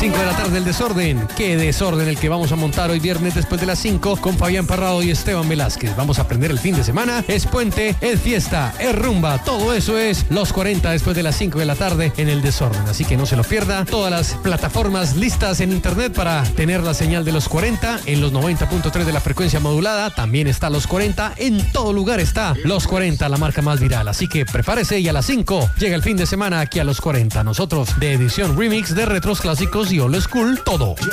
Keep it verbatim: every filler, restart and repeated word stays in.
cinco de la tarde, el desorden. Qué desorden el que vamos a montar hoy viernes después de las cinco con Fabián Parrado y Esteban Velázquez. Vamos a aprender el fin de semana. Es puente, es fiesta, es rumba. Todo eso es Los cuarenta después de las cinco de la tarde en el desorden. Así que no se lo pierda. Todas las plataformas listas en internet para tener la señal de Los cuarenta en los noventa punto tres de la frecuencia modulada. También está Los cuarenta. En todo lugar está Los cuarenta, la marca más viral. Así que prepárese y a las cinco llega el fin de semana aquí a Los cuarenta. Nosotros de edición remix de retros clásicos y old school, todo.